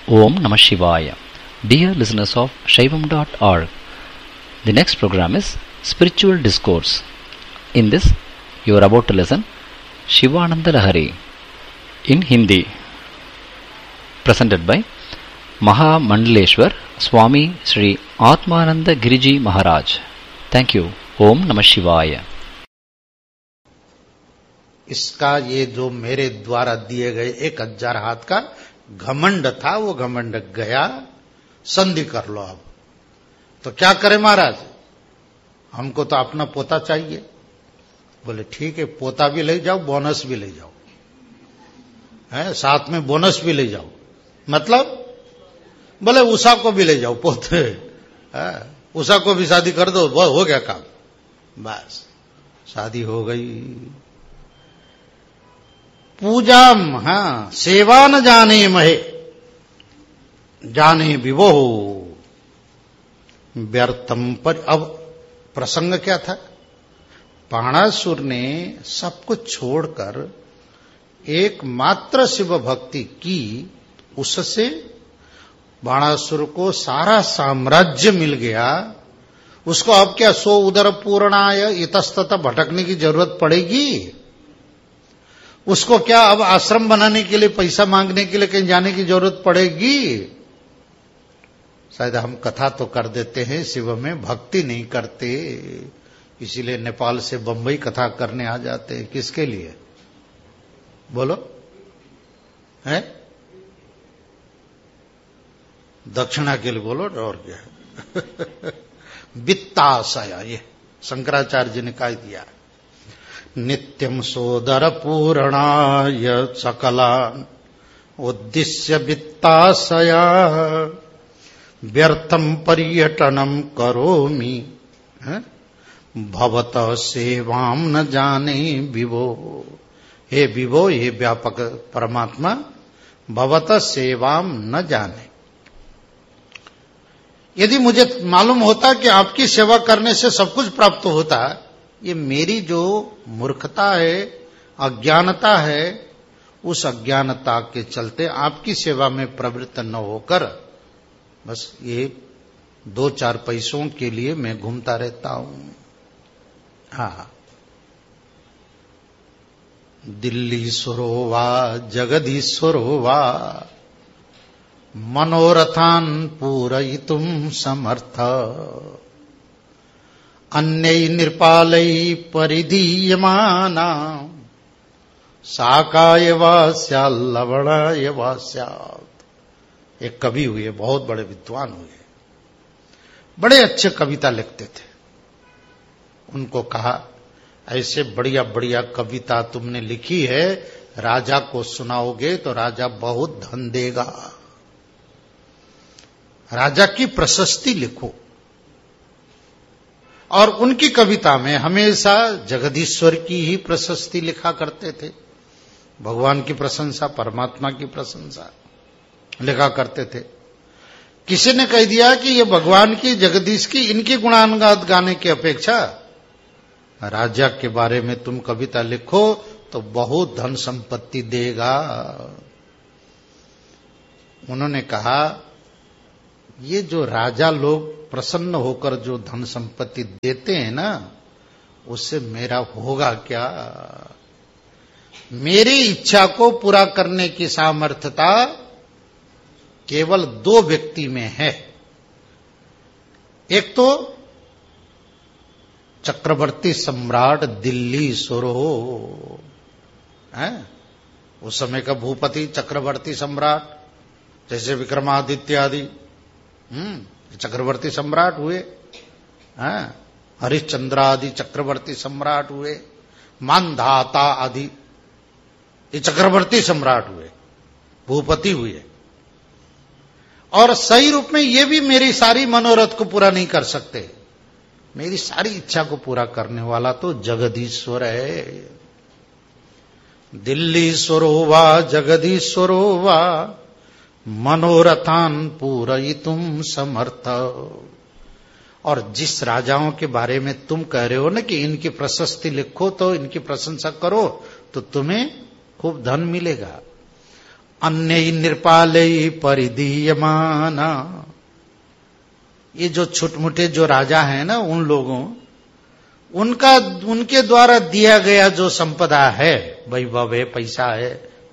Om Namah Shivaya. Dear listeners of Shaivam.org, the next program is Spiritual Discourse. In this, you are about to listen Shivananda Lahari in Hindi, presented by Maha Mandaleshwar Swami Sri Atmananda Giriji Maharaj. Thank you. Om Namah Shivaya. इसका ये जो मेरे द्वारा दिए गए 1000 हाथ का घमंड था, वो घमंड गया, संधि कर लो। अब तो क्या करें महाराज, हमको तो अपना पोता चाहिए। बोले ठीक है, पोता भी ले जाओ, बोनस भी ले जाओ, है साथ में बोनस भी ले जाओ। मतलब बोले उषा को भी ले जाओ पोते, उषा को भी शादी कर दो, वो हो गया काम। बस शादी हो गई। पूजा सेवा न जाने महे, जाने विवो व्यर्थम पर। अब प्रसंग क्या था, बाणासुर ने सब कुछ छोड़कर एकमात्र शिव भक्ति की, उससे बाणासुर को सारा साम्राज्य मिल गया। उसको अब क्या सो उदर पूर्णाय इतस्ततः भटकने की जरूरत पड़ेगी? उसको क्या अब आश्रम बनाने के लिए, पैसा मांगने के लिए कहीं जाने की जरूरत पड़ेगी? शायद हम कथा तो कर देते हैं, शिव में भक्ति नहीं करते, इसीलिए नेपाल से बंबई कथा करने आ जाते हैं। किसके लिए बोलो? है दक्षिणा के लिए बोलो, और क्या है? वित्ताशय, ये शंकराचार्य जी ने कह दिया। नित्यम सोदर पूर्णाय सकलान उद्दिश्य वित्ताशया व्यर्थम पर्यटनम करोमि भवत सेवाम न जाने विभो। हे विभो, हे व्यापक परमात्मा, भवत सेवाम न जाने। यदि मुझे मालूम होता कि आपकी सेवा करने से सब कुछ प्राप्त होता, ये मेरी जो मूर्खता है, अज्ञानता है, उस अज्ञानता के चलते आपकी सेवा में प्रवृत्त न होकर बस ये 2-4 पैसों के लिए मैं घूमता रहता हूं। हाँ, दिल्लीश्वरो वा जगदीश्वरो वा मनोरथान पूरयितुम समर्थ अन्यै नृपालै परिधीयमाना शाकाय वा स्यात् लवणाय वा स्यात्। एक कवि हुए, बहुत बड़े विद्वान हुए, बड़े अच्छे कविता लिखते थे। उनको कहा, ऐसे बढ़िया बढ़िया कविता तुमने लिखी है, राजा को सुनाओगे तो राजा बहुत धन देगा। राजा की प्रशस्ति लिखो। और उनकी कविता में हमेशा जगदीश्वर की ही प्रशस्ति लिखा करते थे, भगवान की प्रशंसा, परमात्मा की प्रशंसा लिखा करते थे। किसी ने कह दिया कि ये भगवान की, जगदीश की, इनकी गुणानुगान गाने की अपेक्षा राजा के बारे में तुम कविता लिखो तो बहुत धन संपत्ति देगा। उन्होंने कहा, ये जो राजा लोग प्रसन्न होकर जो धन संपत्ति देते हैं ना, उससे मेरा होगा क्या? मेरी इच्छा को पूरा करने की सामर्थ्यता केवल 2 व्यक्ति में है। एक तो चक्रवर्ती सम्राट दिल्लीश्वर हो, उस समय का भूपति चक्रवर्ती सम्राट, जैसे विक्रमादित्य आदि चक्रवर्ती सम्राट हुए, हरिश्चंद्र आदि चक्रवर्ती सम्राट हुए, मानधाता आदि ये चक्रवर्ती सम्राट हुए, भूपति हुए। और सही रूप में ये भी मेरी सारी मनोरथ को पूरा नहीं कर सकते। मेरी सारी इच्छा को पूरा करने वाला तो जगदीश्वर है। दिल्लीश्वरो वा जगदीश्वरो वा मनोरथान पूरयितुम समर्थ। और जिस राजाओं के बारे में तुम कह रहे हो ना कि इनकी प्रशस्ति लिखो, तो इनकी प्रशंसा करो तो तुम्हें खूब धन मिलेगा। अन्य नृपालय परिदीयमाना। ये जो छुटमुटे जो राजा हैं ना, उन लोगों, उनके द्वारा दिया गया जो संपदा है, वैभव है, पैसा है,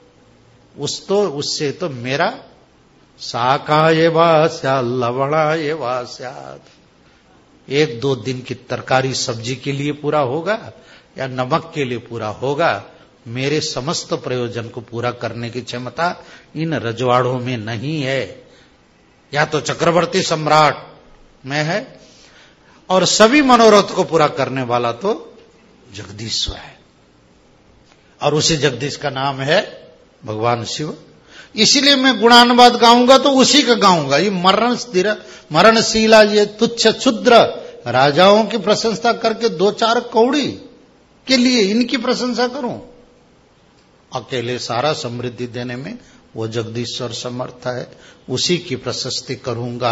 उससे तो मेरा साका ये वास्या लवड़ा ये वास्याद, 1-2 दिन की तरकारी सब्जी के लिए पूरा होगा या नमक के लिए पूरा होगा। मेरे समस्त प्रयोजन को पूरा करने की क्षमता इन रजवाड़ों में नहीं है। या तो चक्रवर्ती सम्राट में है, और सभी मनोरथ को पूरा करने वाला तो जगदीश्वर है, और उसी जगदीश का नाम है भगवान शिव। इसीलिए मैं गुणानुवाद गाऊंगा तो उसी का गाऊंगा। ये मरणशीला, ये तुच्छ क्षुद्र राजाओं की प्रशंसा करके 2-4 कौड़ी के लिए इनकी प्रशंसा करूं? अकेले सारा समृद्धि देने में वो जगदीश्वर समर्थ है, उसी की प्रशस्ति करूंगा।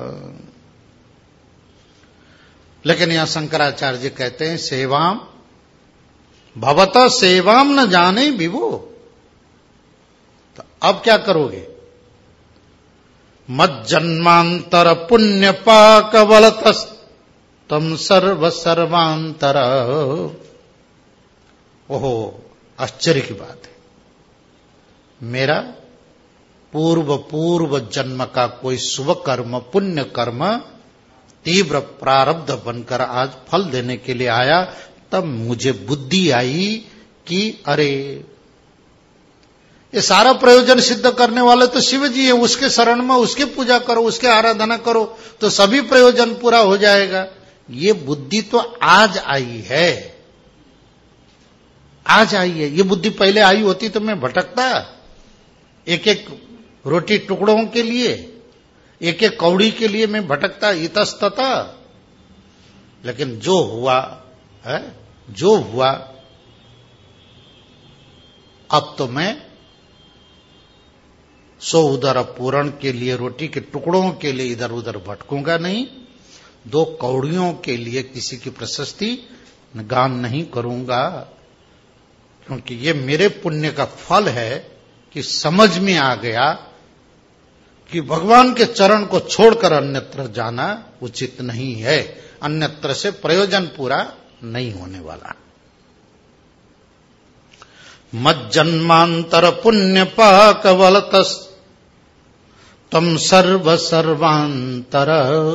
लेकिन यहां शंकराचार्य जी कहते हैं, सेवाम भवतः सेवाम न जाने विभो। तो अब क्या करोगे? मत जन्मांतर पुण्य पाक बलतस तम सर्व सर्वांतर। ओहो, आश्चर्य की बात है। मेरा पूर्व जन्म का कोई शुभ कर्म, पुण्य कर्म तीव्र प्रारब्ध बनकर आज फल देने के लिए आया, तब मुझे बुद्धि आई कि अरे, ये सारा प्रयोजन सिद्ध करने वाले तो शिव जी है, उसके शरण में उसकी पूजा करो, उसके आराधना करो तो सभी प्रयोजन पूरा हो जाएगा। ये बुद्धि तो आज आई है, आज आई है। ये बुद्धि पहले आई होती तो मैं भटकता, एक रोटी टुकड़ों के लिए, एक कौड़ी के लिए मैं भटकता इतस्तता। लेकिन जो हुआ है, जो हुआ, अब तो मैं 100 उदर पूरण के लिए, रोटी के टुकड़ों के लिए इधर उधर भटकूंगा नहीं, 2 कौड़ियों के लिए किसी की प्रशस्ति गान नहीं करूंगा, क्योंकि ये मेरे पुण्य का फल है कि समझ में आ गया कि भगवान के चरण को छोड़कर अन्यत्र जाना उचित नहीं है, अन्यत्र से प्रयोजन पूरा नहीं होने वाला। मज्जन्मांतर पुण्य पाक वलतस तम सर्व सर्वांतर।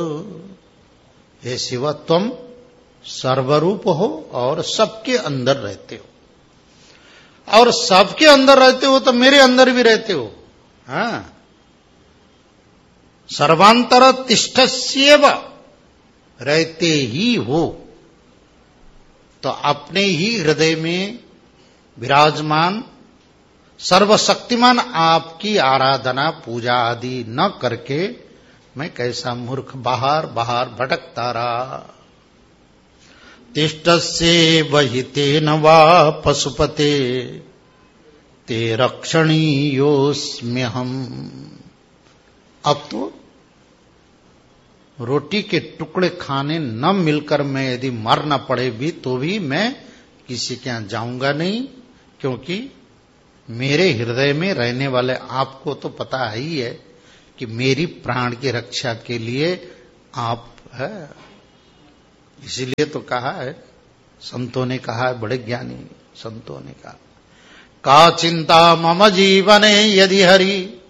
हे शिव, तुम सर्वरूप हो और सबके अंदर रहते हो, और सबके अंदर रहते हो तो मेरे अंदर भी रहते हो। हाँ, सर्वांतर तिष्ठस्येव, रहते ही हो, तो अपने ही हृदय में विराजमान सर्वशक्तिमान आपकी आराधना पूजा आदि न करके मैं कैसा मूर्ख बाहर बाहर भटकता रहा। तिष्ठस्ये वहितेन वा पशुपते ते रक्षणीयोऽस्म्यहम्। अब तो रोटी के टुकड़े खाने न मिलकर मैं यदि मरना पड़े भी तो भी मैं किसी के यहां जाऊंगा नहीं, क्योंकि मेरे हृदय में रहने वाले आपको तो पता ही है कि मेरी प्राण की रक्षा के लिए आप है। इसीलिए तो कहा है, संतों ने कहा है, बड़े ज्ञानी संतों ने कहा, का चिंता मम जीवने यदि हरि